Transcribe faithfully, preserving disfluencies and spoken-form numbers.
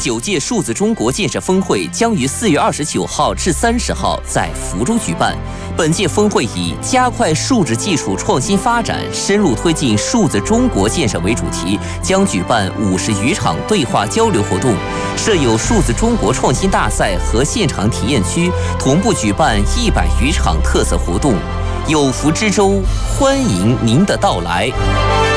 九届数字中国建设峰会将于四月二十九号至三十号在福州举办。本届峰会以加快数字技术创新发展、深入推进数字中国建设为主题，将举办五十余场对话交流活动，设有数字中国创新大赛和现场体验区，同步举办一百余场特色活动。有福之州，欢迎您的到来。